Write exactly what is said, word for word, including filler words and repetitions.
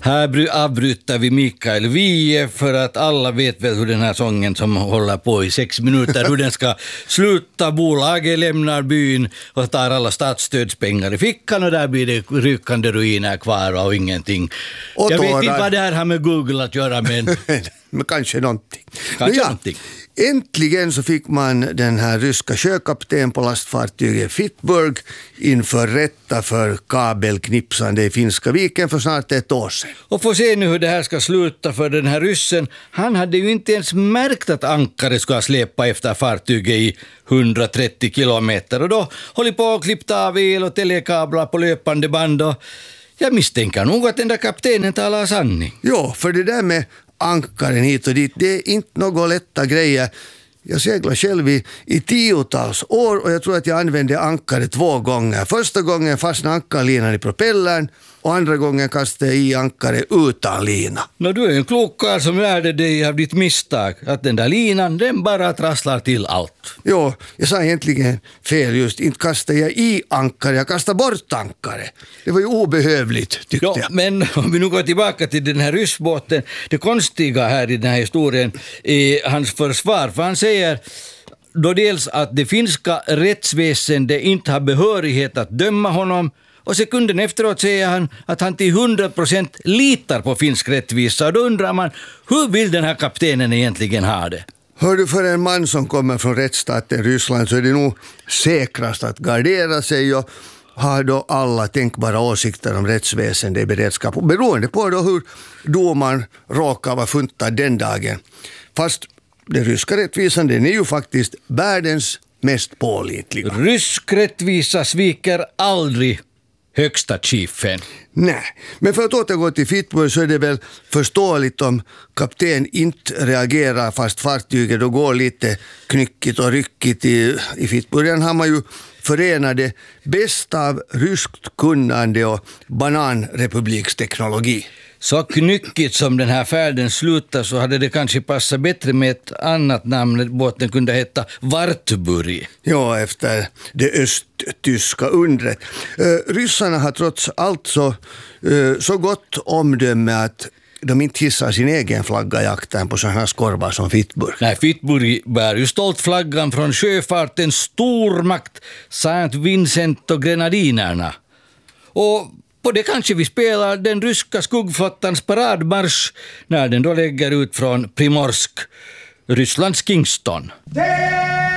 Här bry- avbryter vi Mikael Wiehe för att alla vet väl hur den här sången som håller på i sex minuter, hur den ska sluta. Bolaget lämnar byn och tar alla statsstödspengar i fickan och där blir det rykande ruiner kvar och ingenting. Och Jag vet tårar. inte vad det här har med Google att göra, men Men kanske någonting. kanske ja, någonting. Äntligen så fick man den här ryska sjökapten på lastfartyget Fitburg inför rätta för kabelknipsande i Finska viken för snart ett år sedan. Och får se nu hur det här ska sluta, för den här ryssen, han hade ju inte ens märkt att ankare ska släpa efter fartyget i hundratrettio kilometer och då håller på att klippa av el och telekablar på löpande band och jag misstänker nog att den där kaptenen talar sanning. Jo, för det där med ankaren hit och dit, det är inte några lätta grejer. Jag seglar själv i, i tiotals år och jag tror att jag använde ankare två gånger. Första gången fastnade ankarlinan i propellern och andra gången kastade jag i ankare utan lina. Nå, du är en klok karl som lärde dig av ditt misstag att den där linan, den bara trasslar till allt. Jo, jag sa egentligen fel just. Inte kastade jag i ankare, jag kastade bort ankare. Det var ju obehövligt, tyckte Ja, jag. men om vi nu går tillbaka till den här ryssbåten, det konstiga här i den här historien är hans försvar, för han säger då dels att det finska rättsväsendet inte har behörighet att döma honom, och sekunden efteråt säger han att han till hundra procent litar på finsk rättvisa. Då undrar man, hur vill den här kaptenen egentligen ha det? Hör du, för en man som kommer från rättsstaten Ryssland så är det nog säkrast att gardera sig och ha då alla tänkbara åsikter om rättsväsendet i beredskap. Beroende på då hur domaren råkar vara funtad den dagen. Fast den ryska rättvisan, den är ju faktiskt världens mest pålitliga. Rysk rättvisa sviker aldrig högsta chiefen. Nej, men för att återgå till Fitburg så är det väl förståeligt om kapten inte reagerar fast fartyget och går lite knyckigt och ryckigt. I, i Fitburgen har man ju förenade bästa av ryskt kunnande och bananrepubliksteknologi. Så knyckigt som den här färden slutar så hade det kanske passat bättre med ett annat namn. Båten kunde heta Wartburg. Ja, efter det östtyska undret. Uh, ryssarna har trots allt så, uh, så gott omdöme att de inte hissar sin egen flagga i jakten på sådana här skorvar som Fitburg. Nej, Fitburg bär ju stolt flaggan från sjöfartens stormakt Saint Vincent och Grenadinerna. Och på det kanske vi spelar den ryska skuggflottans paradmarsch när den då lägger ut från Primorsk, Rysslands Kingston.